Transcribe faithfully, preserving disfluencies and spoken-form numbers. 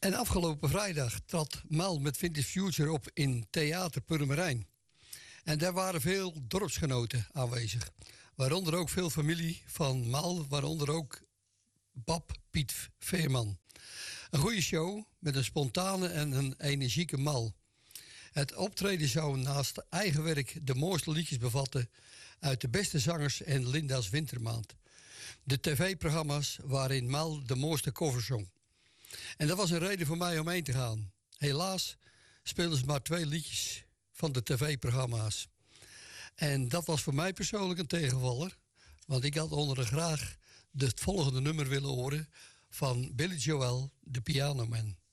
En afgelopen vrijdag trad Mal met Vintage Future op in Theater Purmerijn. En daar waren veel dorpsgenoten aanwezig. Waaronder ook veel familie van Mal, waaronder ook Bab Piet Veerman. Een goede show met een spontane en een energieke Mal. Het optreden zou naast eigen werk de mooiste liedjes bevatten uit de beste zangers en Linda's Wintermaand. De tv-programma's waarin Mal de mooiste covers zong. En dat was een reden voor mij om heen te gaan. Helaas speelden ze maar twee liedjes van de tv-programma's. En dat was voor mij persoonlijk een tegenvaller. Want ik had onder de graag het volgende nummer willen horen van Billy Joel, de Piano Man.